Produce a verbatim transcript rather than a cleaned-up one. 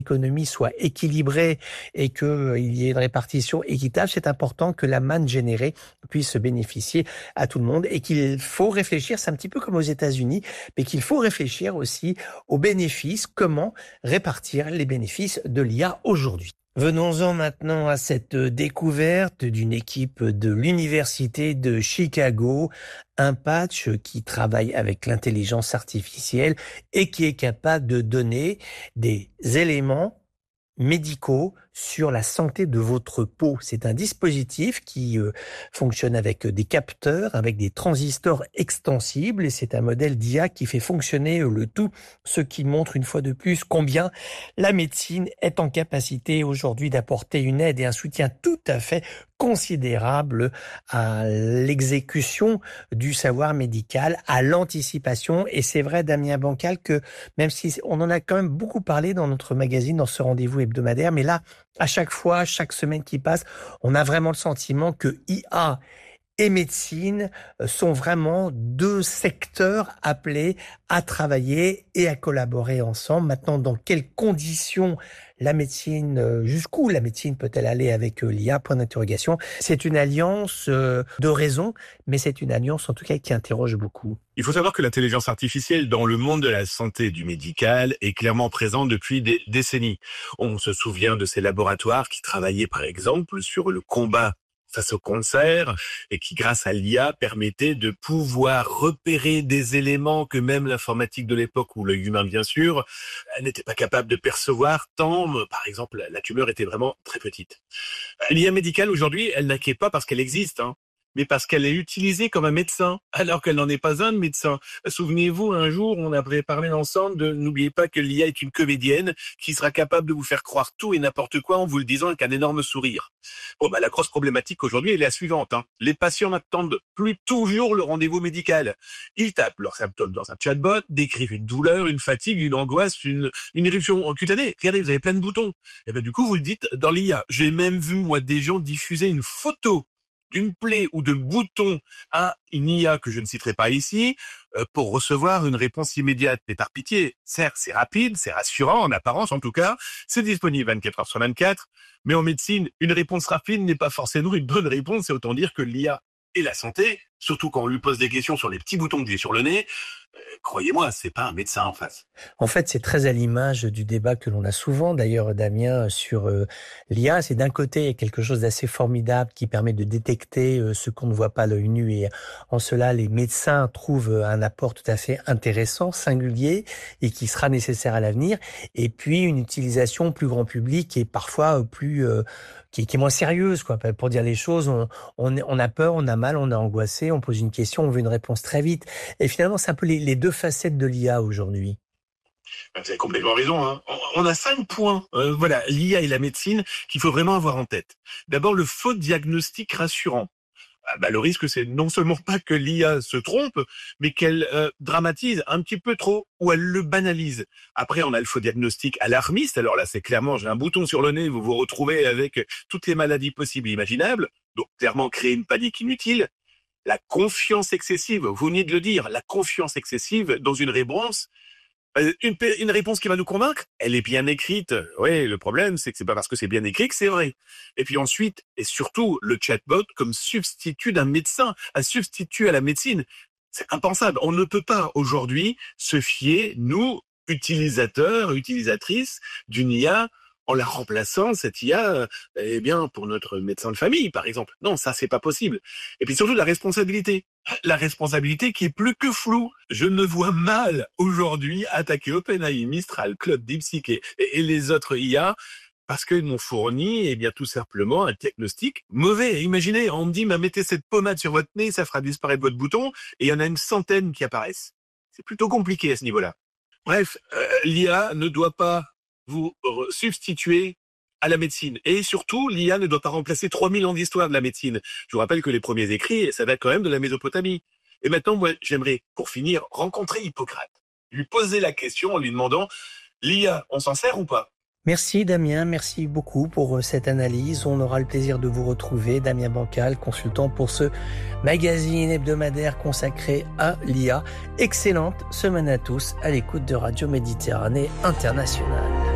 l'économie soit équilibrée et qu'il y ait une répartition équitable, c'est important que la manne générée puisse bénéficier à tout le monde et qu'il faut réfléchir, c'est un petit peu comme aux États-Unis, mais qu'il faut réfléchir aussi aux bénéfices, comment répartir les bénéfices de l'I A aujourd'hui. Venons-en maintenant à cette découverte d'une équipe de l'Université de Chicago, un patch qui travaille avec l'intelligence artificielle et qui est capable de donner des éléments médicaux sur la santé de votre peau. C'est un dispositif qui euh, fonctionne avec des capteurs, avec des transistors extensibles et c'est un modèle d'I A qui fait fonctionner euh, le tout, ce qui montre une fois de plus combien la médecine est en capacité aujourd'hui d'apporter une aide et un soutien tout à fait considérable à l'exécution du savoir médical, à l'anticipation. Et c'est vrai, Damien Bancal, que même si on en a quand même beaucoup parlé dans notre magazine, dans ce rendez-vous hebdomadaire, mais là, à chaque fois, chaque semaine qui passe, on a vraiment le sentiment que I A et médecine sont vraiment deux secteurs appelés à travailler et à collaborer ensemble. Maintenant, dans quelles conditions la médecine, jusqu'où la médecine peut-elle aller avec l'I A? Point d'interrogation. C'est une alliance de raison, mais c'est une alliance en tout cas qui interroge beaucoup. Il faut savoir que l'intelligence artificielle dans le monde de la santé et du médical est clairement présente depuis des décennies. On se souvient de ces laboratoires qui travaillaient par exemple sur le combat face au cancer et qui, grâce à l'I A, permettait de pouvoir repérer des éléments que même l'informatique de l'époque, ou l'œil humain bien sûr, n'était pas capable de percevoir tant, par exemple, la tumeur était vraiment très petite. L'I A médicale aujourd'hui, elle n'inquiète pas parce qu'elle existe, hein, mais parce qu'elle est utilisée comme un médecin, alors qu'elle n'en est pas un de médecin. Souvenez-vous, un jour, on avait parlé ensemble de n'oubliez pas que l'I A est une comédienne qui sera capable de vous faire croire tout et n'importe quoi en vous le disant avec un énorme sourire. Bon, bah, la grosse problématique aujourd'hui, elle est la suivante, hein. Les patients n'attendent plus toujours le rendez-vous médical. Ils tapent leurs symptômes dans un chatbot, décrivent une douleur, une fatigue, une angoisse, une, une éruption cutanée. Regardez, vous avez plein de boutons. Et ben, du coup, vous le dites dans l'I A. J'ai même vu, moi, des gens diffuser une photo d'une plaie ou de boutons à une I A que je ne citerai pas ici, euh, pour recevoir une réponse immédiate. Mais par pitié, certes, c'est rapide, c'est rassurant, en apparence en tout cas, c'est disponible vingt-quatre heures sur vingt-quatre, mais en médecine, une réponse rapide n'est pas forcément une bonne réponse, c'est autant dire que l'I A et la santé, surtout quand on lui pose des questions sur les petits boutons que j'ai sur le nez, euh, croyez-moi, c'est pas un médecin en face. En fait, c'est très à l'image du débat que l'on a souvent, d'ailleurs, Damien, sur euh, l'I A. C'est d'un côté, il y a quelque chose d'assez formidable qui permet de détecter euh, ce qu'on ne voit pas à l'œil nu. Et en cela, les médecins trouvent un apport tout à fait intéressant, singulier, et qui sera nécessaire à l'avenir. Et puis, une utilisation plus grand public et parfois plus... Euh, qui, qui est moins sérieuse, quoi. Pour dire les choses, on, on, on a peur, on a mal, on est angoissé, on pose une question, on veut une réponse très vite. Et finalement, c'est un peu les, les deux facettes de l'I A aujourd'hui. Vous avez complètement raison, hein. On a cinq points, euh, voilà, l'I A et la médecine qu'il faut vraiment avoir en tête. D'abord, le faux diagnostic rassurant. Ah bah, le risque, c'est non seulement pas que l'I A se trompe, mais qu'elle euh, dramatise un petit peu trop ou elle le banalise. Après, on a le faux diagnostic alarmiste. Alors là, c'est clairement, j'ai un bouton sur le nez, vous vous retrouvez avec toutes les maladies possibles et imaginables. Donc, clairement, créer une panique inutile. La confiance excessive, vous venez de le dire, la confiance excessive dans une réponse. Une, une réponse qui va nous convaincre, elle est bien écrite. Oui, le problème, c'est que c'est pas parce que c'est bien écrit que c'est vrai. Et puis ensuite, et surtout, le chatbot comme substitut d'un médecin, un substitut à la médecine. C'est impensable. On ne peut pas aujourd'hui se fier, nous, utilisateurs, utilisatrices d'une I A, en la remplaçant, cette I A, eh bien, pour notre médecin de famille, par exemple. Non, ça, c'est pas possible. Et puis surtout, la responsabilité. La responsabilité qui est plus que floue. Je ne vois mal aujourd'hui attaquer OpenAI, Mistral, Claude, DeepSeek et, et les autres I A parce qu'ils m'ont fourni, eh bien, tout simplement un diagnostic mauvais. Imaginez, on me dit, bah, mettez cette pommade sur votre nez, ça fera disparaître votre bouton, et il y en a une centaine qui apparaissent. C'est plutôt compliqué à ce niveau-là. Bref, euh, l'I A ne doit pas vous substituer à la médecine. Et surtout, l'I A ne doit pas remplacer trois mille ans d'histoire de la médecine. Je vous rappelle que les premiers écrits, ça date quand même de la Mésopotamie. Et maintenant, moi, j'aimerais, pour finir, rencontrer Hippocrate. Lui poser la question en lui demandant, l'I A, on s'en sert ou pas? Merci Damien, merci beaucoup pour cette analyse. On aura le plaisir de vous retrouver. Damien Bancal, consultant pour ce magazine hebdomadaire consacré à l'I A. Excellente semaine à tous à l'écoute de Radio Méditerranée Internationale.